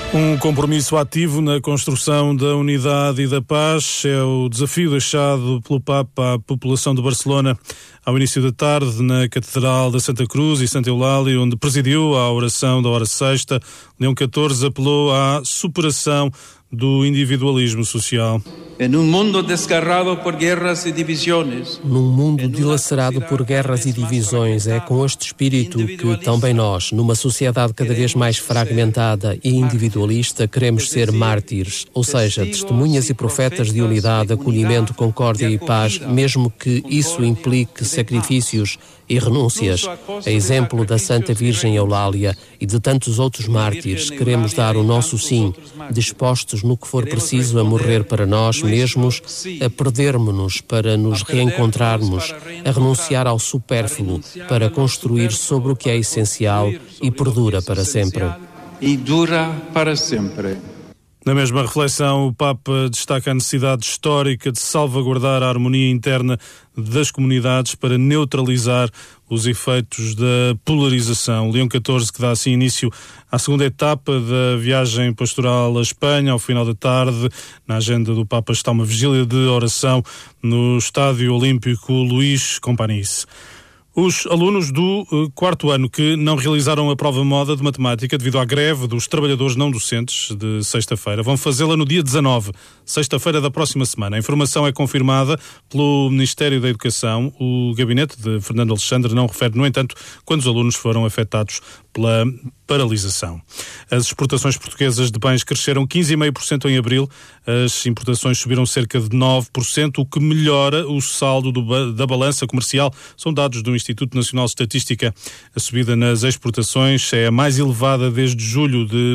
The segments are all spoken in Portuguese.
Um compromisso ativo na construção da unidade e da paz é o desafio deixado pelo Papa à população de Barcelona ao início da tarde na Catedral da Santa Cruz e Santa Eulália, onde presidiu a oração da hora sexta. Leão XIV apelou à superação do individualismo social. Num mundo desgarrado por guerras e divisões. Num mundo dilacerado por guerras e divisões, é com este espírito que também nós, numa sociedade cada vez mais fragmentada e individualista, queremos ser mártires, ou seja, testemunhas e profetas de unidade, acolhimento, concórdia e paz, mesmo que isso implique sacrifícios e renúncias. A exemplo da Santa Virgem Eulália e de tantos outros mártires, queremos dar o nosso sim, dispostos no que for preciso a morrer para nós mesmos, a perdermos-nos para nos reencontrarmos, a renunciar ao supérfluo para construir sobre o que é essencial e perdura para sempre. E dura para sempre. Na mesma reflexão, o Papa destaca a necessidade histórica de salvaguardar a harmonia interna das comunidades para neutralizar os efeitos da polarização. Leão XIV, que dá assim início à segunda etapa da viagem pastoral à Espanha, ao final da tarde. Na agenda do Papa está uma vigília de oração no Estádio Olímpico Luís Companys. Os alunos do quarto ano que não realizaram a prova moda de matemática devido à greve dos trabalhadores não docentes de sexta-feira vão fazê-la no dia 19, sexta-feira da próxima semana. A informação é confirmada pelo Ministério da Educação. O gabinete de Fernando Alexandre não refere, no entanto, quando os alunos foram afetados pela paralisação. As exportações portuguesas de bens cresceram 15,5% em abril, as importações subiram cerca de 9%, o que melhora o saldo da balança comercial. São dados do Instituto Nacional de Estatística. A subida nas exportações é a mais elevada desde julho de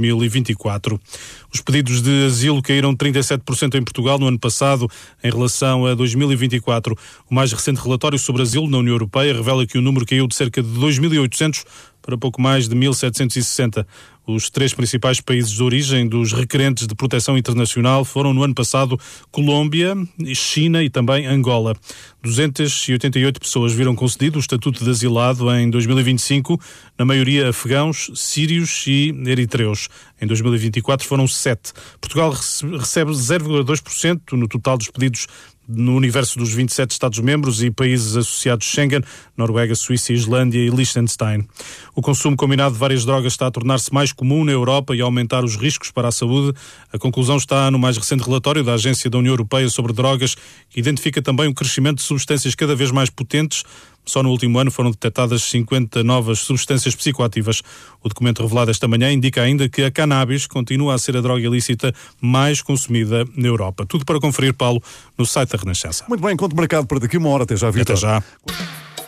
2024. Os pedidos de asilo caíram 37% em Portugal no ano passado em relação a 2024. O mais recente relatório sobre asilo na União Europeia revela que o número caiu de cerca de 2.800 para pouco mais de 1.760. Os três principais países de origem dos requerentes de proteção internacional foram, no ano passado, Colômbia, China e também Angola. 288 pessoas viram concedido o estatuto de asilado em 2025, na maioria afegãos, sírios e eritreus. Em 2024 foram 7. Portugal recebe 0,2% no total dos pedidos no universo dos 27 Estados-membros e países associados Schengen, Noruega, Suíça, Islândia e Liechtenstein. O consumo combinado de várias drogas está a tornar-se mais comum na Europa e a aumentar os riscos para a saúde. A conclusão está no mais recente relatório da Agência da União Europeia sobre Drogas, que identifica também um crescimento de substâncias cada vez mais potentes. Só no último ano foram detectadas 50 novas substâncias psicoativas. O documento revelado esta manhã indica ainda que a cannabis continua a ser a droga ilícita mais consumida na Europa. Tudo para conferir, Paulo, no site da Renascença. Muito bem, encontro marcado para daqui uma hora. Até já, Vitor. Até já.